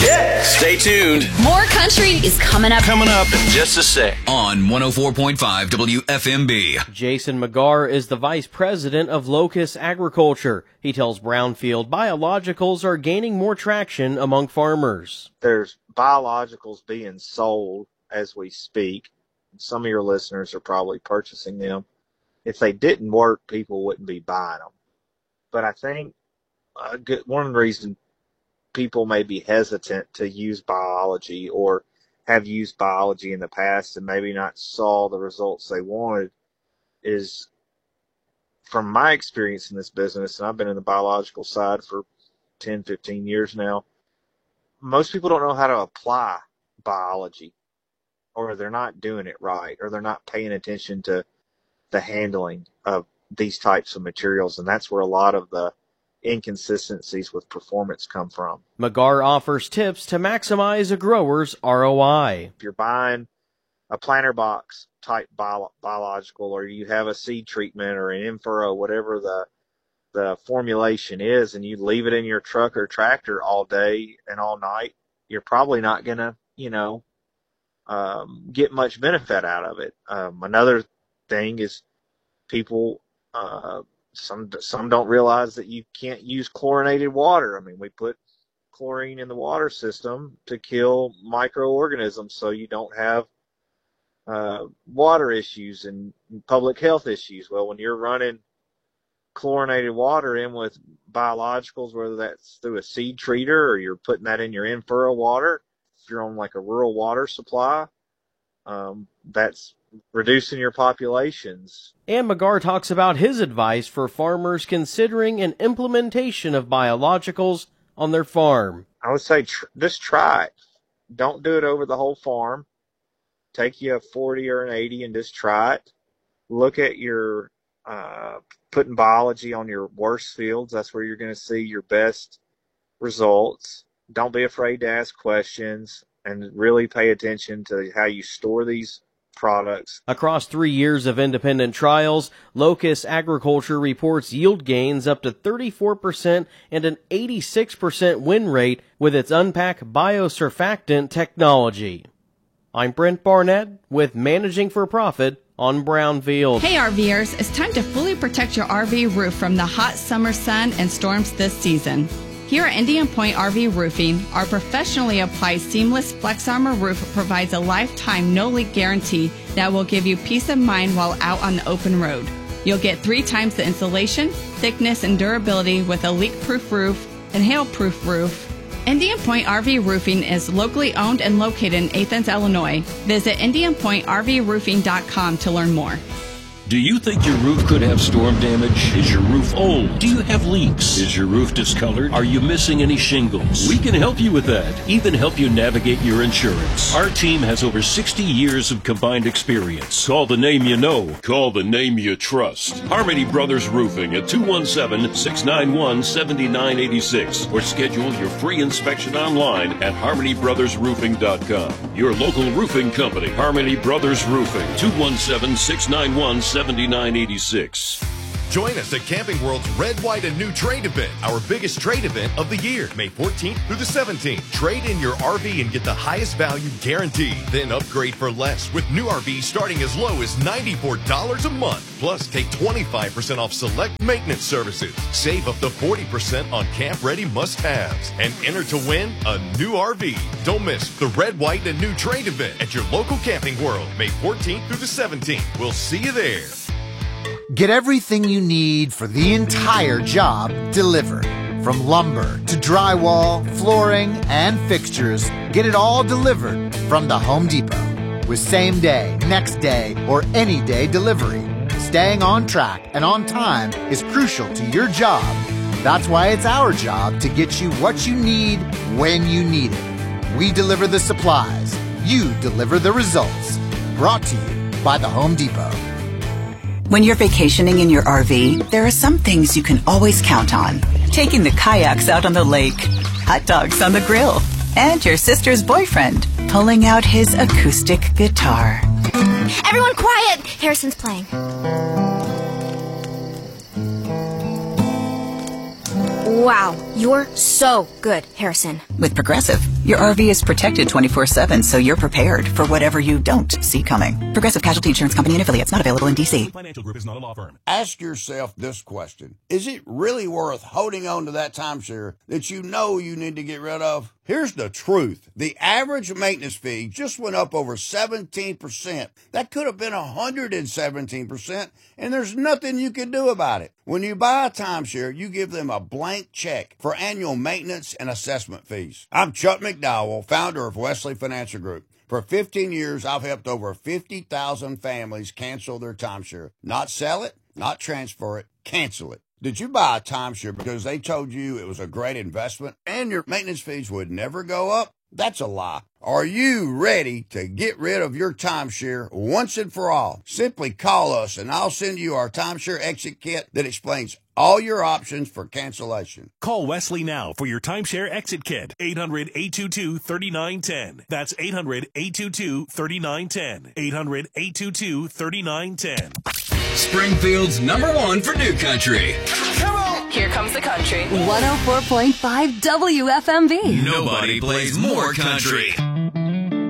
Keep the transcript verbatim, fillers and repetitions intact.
Yeah. Stay tuned. More country is coming up. Coming up in just a sec. On one oh four point five W F M B. Jason McGarr is the Vice President of Locust Agriculture. He tells Brownfield biologicals are gaining more traction among farmers. There's biologicals being sold as we speak. Some of your listeners are probably purchasing them. If they didn't work, people wouldn't be buying them. But I think a good, one reason people may be hesitant to use biology or have used biology in the past and maybe not saw the results they wanted is, from my experience in this business, and I've been in the biological side for ten, fifteen years now, most people don't know how to apply biology, or they're not doing it right, or they're not paying attention to the handling of these types of materials, and that's where a lot of the inconsistencies with performance come from. McGarr offers tips to maximize a grower's R O I. If you're buying a planter box type bio- biological, or you have a seed treatment or an in-furrow, whatever the the formulation is, and you leave it in your truck or tractor all day and all night, you're probably not going to, you know, um, get much benefit out of it. Um, another thing is people, uh, some some don't realize that you can't use chlorinated water. I mean, we put chlorine in the water system to kill microorganisms so you don't have uh, water issues and public health issues. Well, when you're running chlorinated water in with biologicals, whether that's through a seed treater or you're putting that in your in-furrow water, if you're on like a rural water supply, um, that's reducing your populations. And McGarr talks about his advice for farmers considering an implementation of biologicals on their farm. I would say tr- just try it. Don't do it over the whole farm. Take you a forty or an eighty and just try it. Look at your uh, putting biology on your worst fields. That's where you're going to see your best results. Don't be afraid to ask questions and really pay attention to how you store these products. Across three years of independent trials, Locust Agriculture reports yield gains up to thirty-four percent and an eighty-six percent win rate with its Unpack biosurfactant technology. I'm Brent Barnett with Managing for Profit on Brownfield. Hey RVers, it's time to fully protect your R V roof from the hot summer sun and storms this season. Here at Indian Point R V Roofing, our professionally applied seamless Flex Armor roof provides a lifetime no-leak guarantee that will give you peace of mind while out on the open road. You'll get three times the insulation, thickness, and durability with a leak-proof roof and hail-proof roof. Indian Point R V Roofing is locally owned and located in Athens, Illinois. Visit indian point r v roofing dot com to learn more. Do you think your roof could have storm damage? Is your roof old? Do you have leaks? Is your roof discolored? Are you missing any shingles? We can help you with that, even help you navigate your insurance. Our team has over sixty years of combined experience. Call the name you know. Call the name you trust. Harmony Brothers Roofing at two one seven, six nine one, seven nine eight six or schedule your free inspection online at harmony brothers roofing dot com. Your local roofing company, Harmony Brothers Roofing, two one seven, six nine one, seven nine eight six. Join us at Camping World's Red, White, and New Trade Event, our biggest trade event of the year, May fourteenth through the seventeenth. Trade in your R V and get the highest value guaranteed. Then upgrade for less with new R Vs starting as low as ninety-four dollars a month. Plus, take twenty-five percent off select maintenance services. Save up to forty percent on camp-ready must-haves. And enter to win a new R V. Don't miss the Red, White, and New Trade Event at your local Camping World, May fourteenth through the seventeenth. We'll see you there. Get everything you need for the entire job delivered. From lumber to drywall, flooring, and fixtures, get it all delivered from the Home Depot. With same day, next day, or any day delivery, staying on track and on time is crucial to your job. That's why it's our job to get you what you need when you need it. We deliver the supplies. You deliver the results. Brought to you by the Home Depot. When you're vacationing in your R V, there are some things you can always count on. Taking the kayaks out on the lake, hot dogs on the grill, and your sister's boyfriend pulling out his acoustic guitar. Everyone quiet! Harrison's playing. Wow, You're so good, Harrison. With Progressive, your R V is protected twenty-four seven, so you're prepared for whatever you don't see coming. Progressive Casualty Insurance Company and Affiliates, not available in D C. Financial Group is not a law firm. Ask yourself this question. Is it really worth holding on to that timeshare that you know you need to get rid of? Here's the truth. The average maintenance fee just went up over seventeen percent. That could have been one hundred seventeen percent, and there's nothing you can do about it. When you buy a timeshare, you give them a blank check for annual maintenance and assessment fees. I'm Chuck McDowell, founder of Wesley Financial Group. For fifteen years, I've helped over fifty thousand families cancel their timeshare. Not sell it, not transfer it, cancel it. Did you buy a timeshare because they told you it was a great investment and your maintenance fees would never go up? That's a lie. Are you ready to get rid of your timeshare once and for all? Simply call us and I'll send you our timeshare exit kit that explains all your options for cancellation. Call Wesley now for your timeshare exit kit. eight hundred, eight two two, three nine one zero. That's eight hundred, eight two two, three nine one zero. eight hundred, eight two two, three nine one zero. Springfield's number one for new country. Come on! Here comes the country. one oh four point five W F M B. Nobody plays more country.